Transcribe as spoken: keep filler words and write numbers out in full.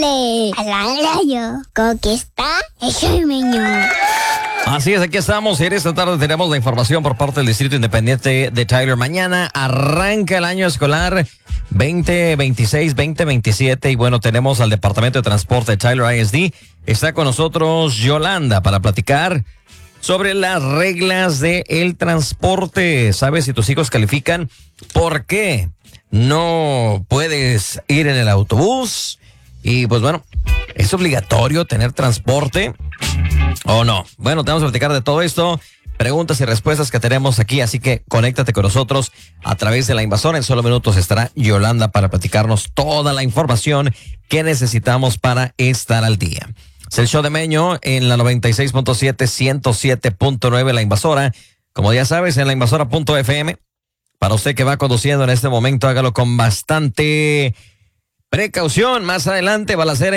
Dale a la radio, conquista el sueño. Así es, aquí estamos. Y esta tarde tenemos la información por parte del Distrito Independiente de Tyler. Mañana arranca el año escolar veinte veintiséis veinte veintisiete y bueno, tenemos al Departamento de Transporte de Tyler I S D. Está con nosotros Yolanda para platicar sobre las reglas del transporte. ¿Sabes si tus hijos califican? ¿Por qué no puedes ir en el autobús? Y pues bueno, ¿es obligatorio tener transporte o no? Bueno, te vamos a platicar de todo esto, preguntas y respuestas que tenemos aquí, así que conéctate con nosotros a través de la invasora. En solo minutos estará Yolanda para platicarnos toda la información que necesitamos para estar al día. Es el show de Meño en la noventa y seis punto siete, ciento siete punto nueve, la invasora. Como ya sabes, en la invasora punto f m. Para usted que va conduciendo en este momento, hágalo con bastante precaución. Más adelante, balacera